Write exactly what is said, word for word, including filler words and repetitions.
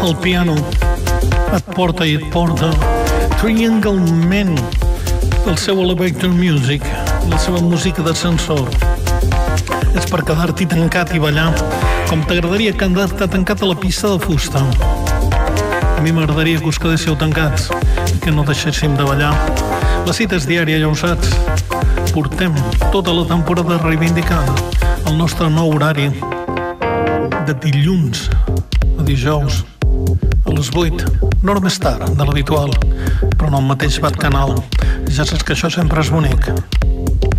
el piano et porta i et porta. Triangle Man, el seu elevator music, la seva música d'ascensor. És per quedar-t'hi tancat i ballar, com t'agradaria quedar-te tancat a la pista de fusta. A mi m'agradaria que us quedéssiu tancats i que no deixéssim de ballar. La cita és diària, ja ho saps. Portem tota la temporada reivindicant el nostre nou horari de dilluns a dijous a les vuit, no hora més tard de l'habitual, però en el mateix bat canal. Ja saps que això sempre és bonic.